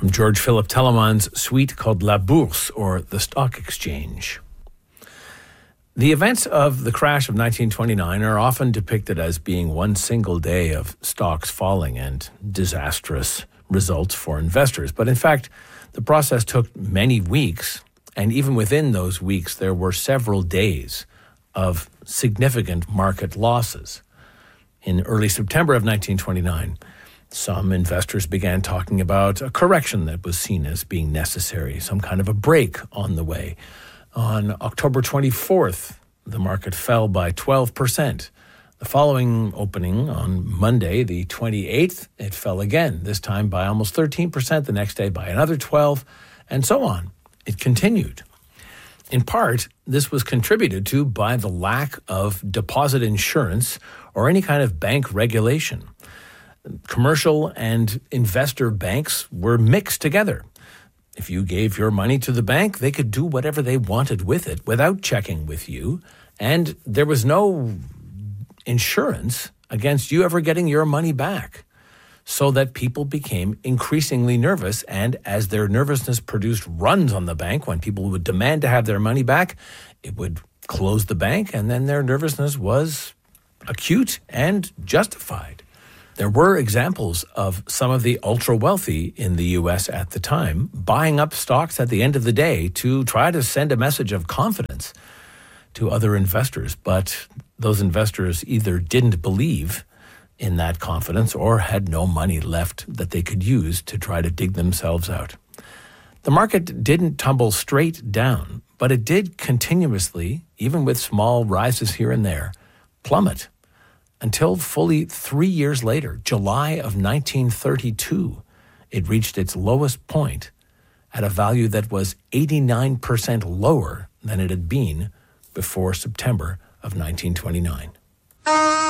from George Philip Telemann's suite called La Bourse, or The Stock Exchange. The events of the crash of 1929 are often depicted as being one single day of stocks falling and disastrous results for investors. But in fact, the process took many weeks, and even within those weeks, there were several days of significant market losses. In early September of 1929, some investors began talking about a correction that was seen as being necessary, some kind of a break on the way. On October 24th, the market fell by 12%. The following opening on Monday, the 28th, it fell again, this time by almost 13%, the next day by another 12%, and so on. It continued. In part, this was contributed to by the lack of deposit insurance or any kind of bank regulation. Commercial and investor banks were mixed together. If you gave your money to the bank, they could do whatever they wanted with it without checking with you, and there was no insurance against you ever getting your money back. So that people became increasingly nervous, and as their nervousness produced runs on the bank, when people would demand to have their money back, it would close the bank, and then their nervousness was acute and justified. There were examples of some of the ultra-wealthy in the U.S. at the time buying up stocks at the end of the day to try to send a message of confidence to other investors, but those investors either didn't believe in that confidence or had no money left that they could use to try to dig themselves out. The market didn't tumble straight down, but it did continuously, even with small rises here and there, plummet until fully 3 years later, July of 1932, it reached its lowest point at a value that was 89% lower than it had been before September of 1929.